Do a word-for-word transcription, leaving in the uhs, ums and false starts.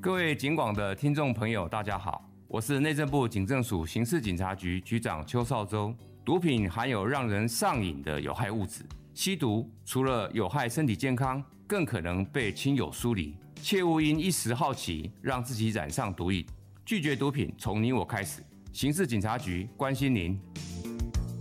各位警广的听众朋友，大家好，我是内政部警政署刑事警察局局长邱少洲。毒品含有让人上瘾的有害物质，吸毒除了有害身体健康，更可能被亲友疏离。切勿因一时好奇，让自己染上毒瘾。拒绝毒品，从你我开始。刑事警察局关心您。